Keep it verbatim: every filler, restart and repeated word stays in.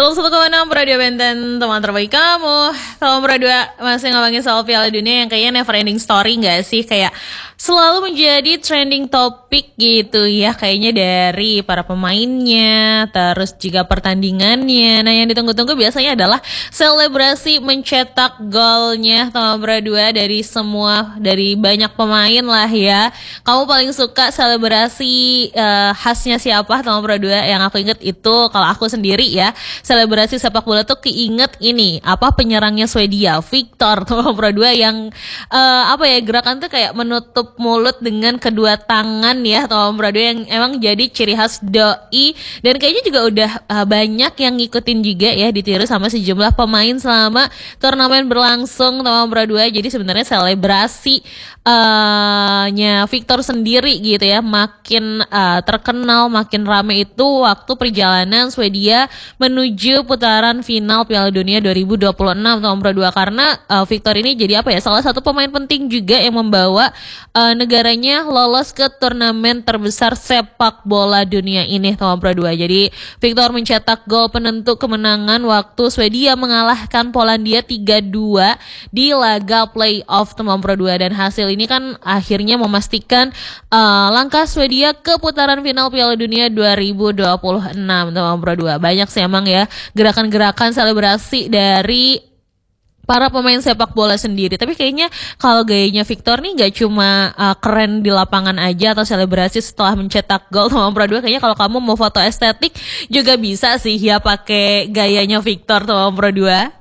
seratus satu koma enam Radio Benten, teman terbaik kamu. Teman berdua masih ngomongin soal Piala Dunia yang kayaknya never ending story gak sih? Kayak selalu menjadi trending topik gitu ya, kayaknya dari para pemainnya, terus juga pertandingannya. Nah yang ditunggu-tunggu biasanya adalah selebrasi mencetak golnya teman berdua dari semua, dari banyak pemain lah ya. Kamu paling suka selebrasi uh, khasnya siapa teman berdua? Yang aku inget itu, kalau aku sendiri ya, selebrasi sepak bola tuh keinget ini, apa penyerangnya Swedia, Victor teman berdua yang uh, apa ya, gerakan tuh kayak menutup mulut dengan kedua tangan ya teman berdua, yang emang jadi ciri khas doi, dan kayaknya juga udah uh, banyak yang ngikutin juga ya, ditiru sama sejumlah pemain selama turnamen berlangsung teman berdua. Jadi sebenarnya selebrasi uh, nya Victor sendiri gitu ya makin uh, terkenal, makin rame itu waktu perjalanan Swedia menuju putaran final Piala Dunia dua ribu dua puluh enam teman berdua, karena uh, Victor ini jadi apa ya, salah satu pemain penting juga yang membawa uh, negaranya lolos ke turnamen terbesar sepak bola dunia ini teman berdua. Jadi Victor mencetak gol penentu kemenangan waktu Swedia mengalahkan Polandia tiga dua di laga playoff teman berdua, dan hasil ini kan akhirnya memastikan uh, langkah Swedia ke putaran final Piala Dunia dua ribu dua puluh enam teman berdua. Banyak sih emang ya gerakan-gerakan selebrasi dari para pemain sepak bola sendiri. Tapi kayaknya kalau gayanya Victor nih gak cuma uh, keren di lapangan aja atau selebrasi setelah mencetak gol teman berdua. Kayaknya kalau kamu mau foto estetik juga bisa sih ya pakai gayanya Victor teman berdua.